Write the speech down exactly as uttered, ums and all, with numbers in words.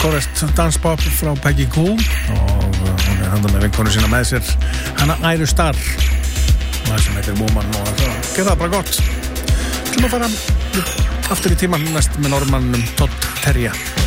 Forest Dancepop frá Peggy Gou og hún er handað með vinkonu sína með sér hana Iris Starr og það sem heitir Woman og það gerða það bara gott. Svo maður fara aftur í tíman næst með normannum Todd Terje.